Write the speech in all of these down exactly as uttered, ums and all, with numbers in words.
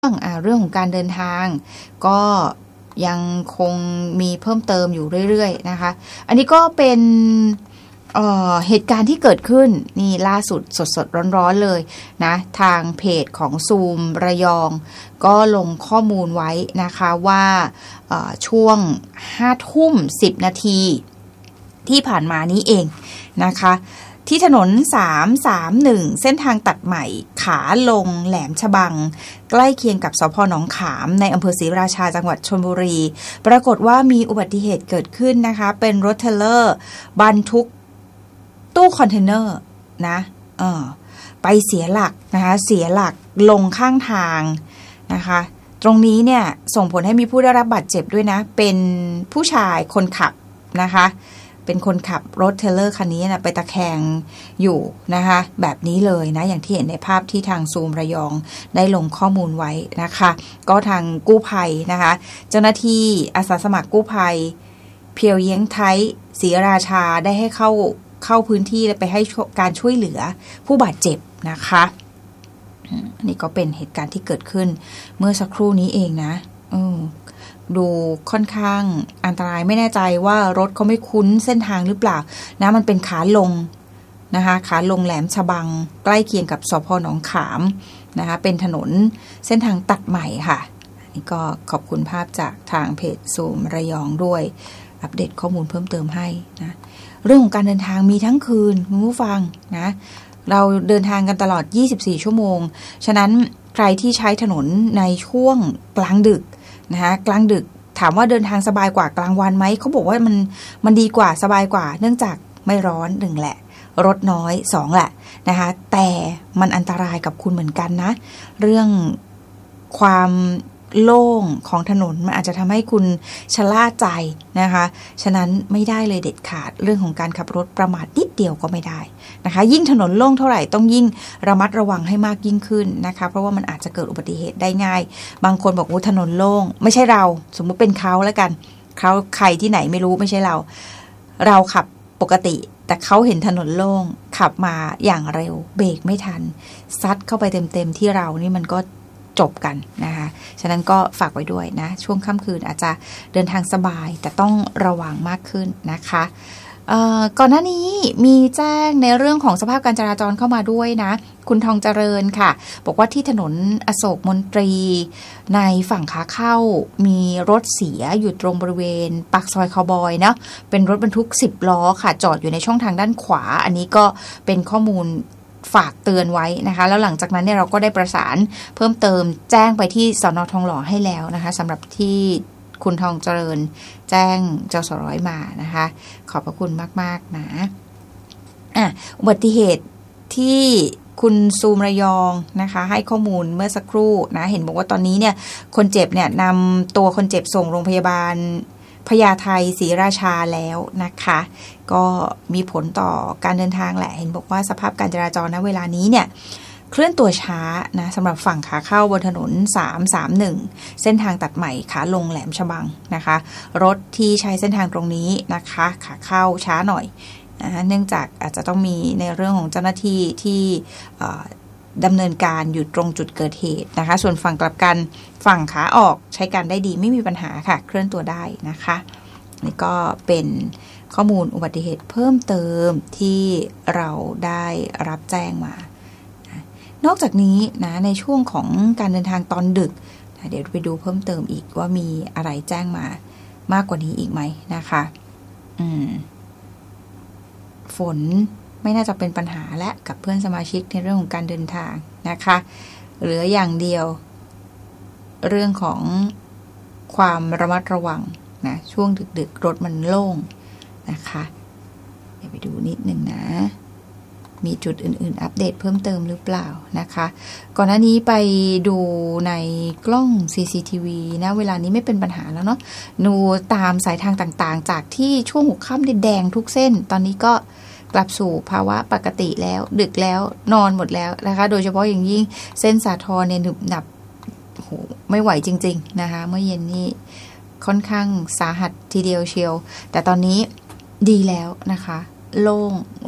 เรื่องของการเดินทางก็ยังคงมีเพิ่มเติมอยู่เรื่อยๆนะคะอันนี้ก็เป็น เอ่อ เหตุการณ์ที่เกิดขึ้นนี่ล่าสุดสดๆร้อนๆเลยนะทางเพจของซูมระยองก็ลงข้อมูลไว้นะคะว่าช่วงห้าทุ่มสิบนาทีที่ผ่านมานี้เองนะคะที่ถนนสามสามหนึ่งเส้นทางตัดใหม่ขาลงแหลมฉบังใกล้เคียงกับสภ.หนองขามในอำเภอศรีราชาจังหวัดชลบุรีปรากฏว่ามีอุบัติเหตุเกิดขึ้นนะคะเป็นรถเทรลเลอร์บรรทุกตู้คอนเทนเนอร์นะเออไปเสียหลักนะคะเสียหลักลงข้างทางนะคะตรงนี้เนี่ยส่งผลให้มีผู้ได้รับบาดเจ็บด้วยนะเป็นผู้ชายคนขับนะคะเป็นคนขับรถเทรลเลอร์คันนี้นะไปตะแคงอยู่นะคะแบบนี้เลยนะอย่างที่เห็นในภาพที่ทางซูมระยองได้ลงข้อมูลไว้นะคะก็ทางกู้ภัยนะคะเจ้าหน้าที่อาสาสมัครกู้ภัยเพียวเยียงไทยศรีราชาได้ให้เข้าเข้าพื้นที่และไปให้การช่วยเหลือผู้บาดเจ็บนะคะนี่ก็เป็นเหตุการณ์ที่เกิดขึ้นเมื่อสักครู่นี้เองนะเออดูค่อนข้างอันตรายไม่แน่ใจว่ารถเขาไม่คุ้นเส้นทางหรือเปล่านะมันเป็นขาลงนะคะขาลงแหลมฉบังใกล้เคียงกับสภ.หนองขามนะคะเป็นถนนเส้นทางตัดใหม่ค่ะนี่ก็ขอบคุณภาพจากทางเพจซูมระยองด้วยอัปเดตข้อมูลเพิ่มเติมให้นะเรื่องของการเดินทางมีทั้งคืนคุณผู้ฟังนะเราเดินทางกันตลอดยี่สิบสี่ชั่วโมงฉะนั้นใครที่ใช้ถนนในช่วงกลางดึกนะคะกลางดึกถามว่าเดินทางสบายกว่ากลางวันไหมเขาบอกว่ามันมันดีกว่าสบายกว่าเนื่องจากไม่ร้อนหนึ่งแหละรถน้อยสองแหละนะคะแต่มันอันตรายกับคุณเหมือนกันนะเรื่องความโล่งของถนนมันอาจจะทำให้คุณชะล่าใจนะคะฉะนั้นไม่ได้เลยเด็ดขาดเรื่องของการขับรถประมาทนิดเดียวก็ไม่ได้นะคะยิ่งถนนโล่งเท่าไหร่ต้องยิ่งระมัดระวังให้มากยิ่งขึ้นนะคะเพราะว่ามันอาจจะเกิดอุบัติเหตุได้ง่ายบางคนบอกว่าถนนโล่งไม่ใช่เราสมมุติเป็นเขาแล้วกันเขาใครที่ไหนไม่รู้ไม่ใช่เราเราขับปกติแต่เขาเห็นถนนโล่งขับมาอย่างเร็วเบรกไม่ทันซัดเข้าไปเต็มๆที่เรานี่มันก็จบกันนะคะฉะนั้นก็ฝากไว้ด้วยนะช่วงค่ำคืนอาจจะเดินทางสบายแต่ต้องระวังมากขึ้นนะคะก่อนหน้านี้มีแจ้งในเรื่องของสภาพการจราจรเข้ามาด้วยนะคุณทองเจริญค่ะบอกว่าที่ถนนอโศกมนตรีในฝั่งขาเข้ามีรถเสียอยู่ตรงบริเวณปากซอยคาวบอยเนาะเป็นรถบรรทุกสิบล้อค่ะจอดอยู่ในช่องทางด้านขวาอันนี้ก็เป็นข้อมูลฝากเตือนไว้นะคะแล้วหลังจากนั้นเนี่ยเราก็ได้ประสานเพิ่มเติมแจ้งไปที่สน.ทองหล่อให้แล้วนะคะสำหรับที่คุณทองเจริญแจ้งจสร้อยมานะคะขอบพระคุณมากๆนะอ่ะอุบัติเหตุที่คุณซูมระยองนะคะให้ข้อมูลเมื่อสักครู่นะเห็นบอกว่าตอนนี้เนี่ยคนเจ็บเนี่ยนำตัวคนเจ็บส่งโรงพยาบาลพญาไทศรีราชาแล้วนะคะก็มีผลต่อการเดินทางแหละเห็นบอกว่าสภาพการจราจรณเวลานี้เนี่ยเคลื่อนตัวช้านะสำหรับฝั่งขาเข้าบนถนนสามสามหนึ่งเส้นทางตัดใหม่ขาลงแหลมฉบังนะคะรถที่ใช้เส้นทางตรงนี้นะคะขาเข้าช้าหน่อยนะเนื่องจากอาจจะต้องมีในเรื่องของเจ้าหน้าที่ที่ดำเนินการอยู่ตรงจุดเกิดเหตุนะคะส่วนฝั่งกลับกันฝั่งขาออกใช้การได้ดีไม่มีปัญหาค่ะเคลื่อนตัวได้นะคะนี่ก็เป็นข้อมูลอุบัติเหตุเพิ่มเติมที่เราได้รับแจ้งมานอกจากนี้นะในช่วงของการเดินทางตอนดึกนะเดี๋ยวไปดูเพิ่มเติมอีกว่ามีอะไรแจ้งมามากกว่านี้อีกไหมนะคะอืมฝนไม่น่าจะเป็นปัญหาและกับเพื่อนสมาชิกในเรื่องของการเดินทางนะคะเหลืออย่างเดียวเรื่องของความระมัดระวังนะช่วงดึกๆรถมันโล่งนะคะเดี๋ยวไปดูนิดนึงนะมีจุดอื่นๆอัปเดตเพิ่มเติมหรือเปล่านะคะก่อนหน้านี้ไปดูในกล้อง ซี ซี ที วี นะเวลานี้ไม่เป็นปัญหาแล้วเนาะดูตามสายทางต่างๆจากที่ช่วงหัวค่ำแดงทุกเส้นตอนนี้ก็กลับสู่ภาวะปกติแล้วดึกแล้วนอนหมดแล้วนะคะโดยเฉพาะอย่างยิ่งเส้นสาทรเนี่ยหนึบหนับโหไม่ไหวจริงๆนะคะเมื่อเย็นนี้ค่อนข้างสาหัสทีเดียวเชียวแต่ตอนนี้ดีแล้วนะคะโล่งรถ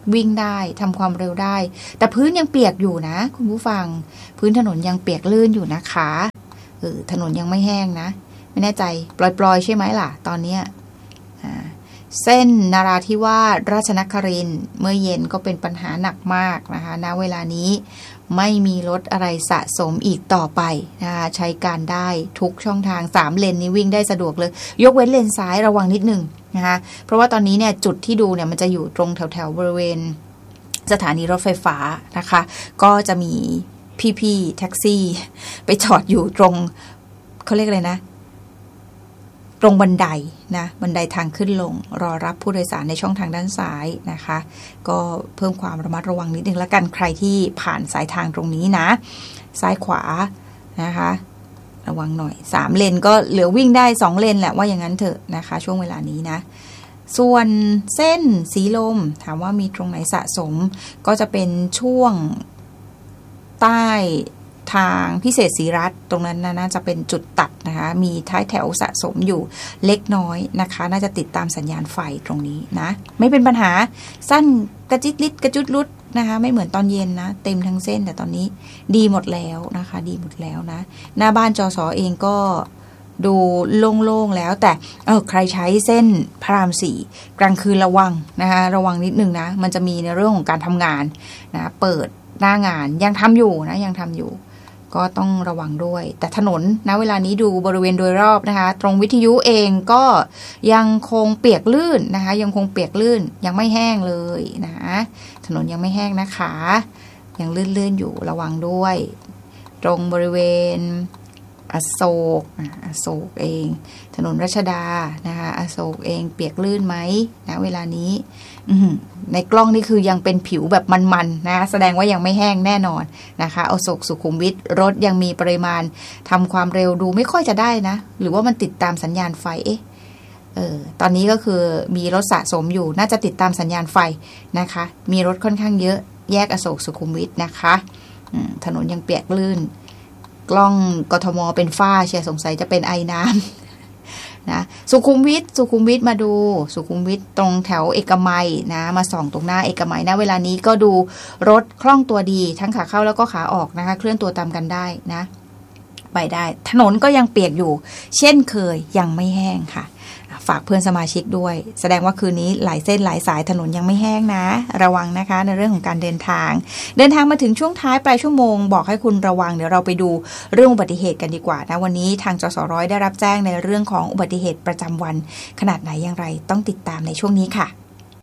วิ่งได้ทำความเร็วได้แต่พื้นยังเปียกอยู่นะคุณผู้ฟังพื้นถนนยังเปียกลื่นอยู่นะคะเออถนนยังไม่แห้งนะไม่แน่ใจปล่อยๆใช่ไหมล่ะตอนเนี้ยเส้นนราธิวาสราชนครินทร์เมื่อเย็นก็เป็นปัญหาหนักมากนะคะณเวลานี้ไม่มีรถอะไรสะสมอีกต่อไปนะคะใช้การได้ทุกช่องทางสามเลนนี้วิ่งได้สะดวกเลยยกเว้นเลนซ้ายระวังนิดนึงนะคะเพราะว่าตอนนี้เนี่ยจุดที่ดูเนี่ยมันจะอยู่ตรงแถวๆบริเวณสถานีรถไฟฟ้านะคะก็จะมีพี่ๆแท็กซี่ไปจอดอยู่ตรงเขาเรียกอะไรนะตรงบันไดนะบันไดทางขึ้นลงรอรับผู้โดยสารในช่องทางด้านซ้ายนะคะก็เพิ่มความระมัดระวังนิดนึงละกันใครที่ผ่านสายทางตรงนี้นะซ้ายขวานะคะระวังหน่อยสามเลนก็เหลือวิ่งได้สองเลนแหละว่าอย่างนั้นเถอะนะคะช่วงเวลานี้นะส่วนเส้นสีลมถามว่ามีตรงไหนสะสมก็จะเป็นช่วงใต้ทางพิเศษศรีรัตน์ตรงนั้นน่าจะเป็นจุดตัดนะคะมีท้ายแถวสะสมอยู่เล็กน้อยนะคะน่าจะติดตามสัญญาณไฟตรงนี้นะไม่เป็นปัญหาสั้นกระจิตลิดกระจุดลุดนะคะไม่เหมือนตอนเย็นนะเต็มทั้งเส้นแต่ตอนนี้ดีหมดแล้วนะคะดีหมดแล้วนะหน้าบ้านจสเองก็ดูโล่งๆแล้วแต่เออใครใช้เส้นพระรามสี่กลางคืนระวังนะคะระวังนิดนึงนะมันจะมีในเรื่องของการทำงานนะเปิดหน้างานยังทำอยู่นะยังทำอยู่ก็ต้องระวังด้วยแต่ถนนนะเวลานี้ดูบริเวณโดยรอบนะคะตรงวิทยุเองก็ยังคงเปียกลื่นนะคะยังคงเปียกลื่นยังไม่แห้งเลยนะถนนยังไม่แห้งนะคะยังลื่นๆอยู่ระวังด้วยตรงบริเวณอโศกอโศกเองถนนรัชดานะคะอโศกเองเปียกลื่นไหมนะเวลานี้ในกล้องนี่คือยังเป็นผิวแบบมันๆนะแสดงว่ายังไม่แห้งแน่นอนนะคะอโศกสุขุมวิทรถยังมีปริมาณทำความเร็วดูไม่ค่อยจะได้นะหรือว่ามันติดตามสัญญาณไฟเอ๊ะเออตอนนี้ก็คือมีรถสะสมอยู่น่าจะติดตามสัญญาณไฟนะคะมีรถค่อนข้างเยอะแยกอโศกสุขุมวิทนะคะถนนยังเปียกลื่นกล้องกทมเป็นฝ้าเชียร์สงสัยจะเป็นไอน้ำนะสุขุมวิทสุขุมวิทมาดูสุขุมวิทตรงแถวเอกมัยนะมาส่องตรงหน้าเอกมัยนะเวลานี้ก็ดูรถคล่องตัวดีทั้งขาเข้าแล้วก็ขาออกนะคะเคลื่อนตัวตามกันได้นะไปได้ถนนก็ยังเปียกอยู่เช่นเคยยังไม่แห้งค่ะฝากเพื่อนสมาชิกด้วยแสดงว่าคืนนี้หลายเส้นหลายสายถนนยังไม่แห้งนะระวังนะคะในเรื่องของการเดินทางเดินทางมาถึงช่วงท้ายปลายชั่วโมงบอกให้คุณระวังเดี๋ยวเราไปดูเรื่องอุบัติเหตุกันดีกว่านะวันนี้ทางจสร้อยได้รับแจ้งในเรื่องของอุบัติเหตุประจำวันขนาดไหนอย่างไรต้องติดตามในช่วงนี้ค่ะ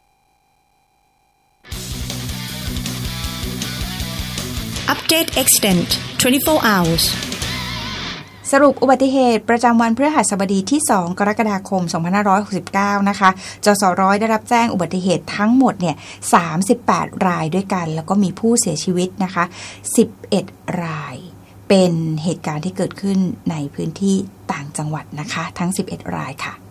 Update Extend ทเวนตี้โฟร์ hours สรุปอุบัติเหตุประจำวันพฤหัสบดีที่สองกรกฎาคมสองพันห้าร้อยหกสิบเก้านะคะจสร้อยได้รับแจ้งอุบัติเหตุทั้งหมดเนี่ยสามสิบแปดรายด้วยกันแล้วก็มีผู้เสียชีวิตนะคะสิบเอ็ดรายเป็นเหตุการณ์ที่เกิดขึ้นในพื้นที่ต่างจังหวัดนะคะทั้งสิบเอ็ดรายค่ะ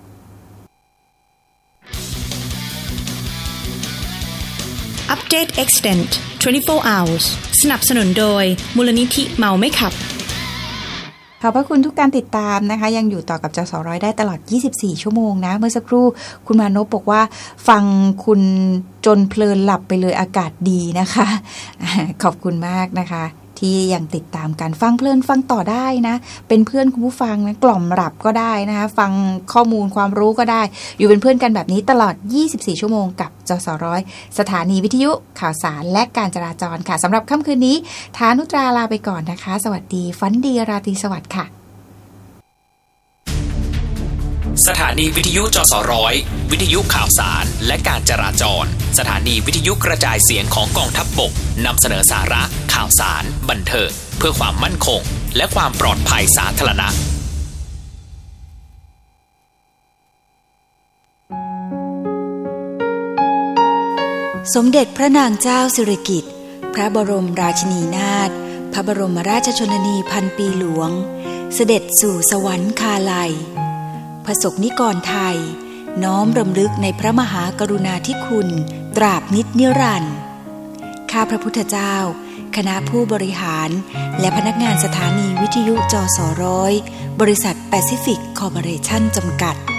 Update Extend ทเวนตี้โฟร์ hours สนับสนุนโดยมูลนิธิเมาไม่ขับขอบพระคุณทุกการติดตามนะคะยังอยู่ต่อกับจสร้อยได้ตลอดยี่สิบสี่ชั่วโมงนะเมื่อสักครู่คุณมานพบอกว่าฟังคุณจนเพลินหลับไปเลยอากาศดีนะคะขอบคุณมากนะคะที่ยังติดตามกันฟังเพลินฟังต่อได้นะเป็นเพื่อนคุณผู้ฟังนะกล่อมหลับก็ได้นะคะฟังข้อมูลความรู้ก็ได้อยู่เป็นเพื่อนกันแบบนี้ตลอดยี่สิบสี่ชั่วโมงกับจสร้อยสถานีวิทยุข่าวสารและการจราจรค่ะสำหรับค่ำคืนนี้ฐานุตราลาไปก่อนนะคะสวัสดีฝันดีราตรีสวัสดิ์ค่ะสถานีวิทยุจสร้อยวิทยุข่าวสารและการจราจรสถานีวิทยุกระจายเสียงของกองทัพบกนำเสนอสาระข่าวสารบันเทิงเพื่อความมั่นคงและความปลอดภัยสาธารณะสมเด็จพระนางเจ้าสิริกิติ์พระบรมราชินีนาถพระบรมราชชนนีพันปีหลวงเสด็จสู่สวรรคาลัยประสบนิกรไทยน้อมรำลึกในพระมหากรุณาธิคุณตราบนิจนิรันดร์ข้าพระพุทธเจ้าคณะผู้บริหารและพนักงานสถานีวิทยุจสร้อยบริษัทแปซิฟิกคอร์ปอเรชั่นจำกัด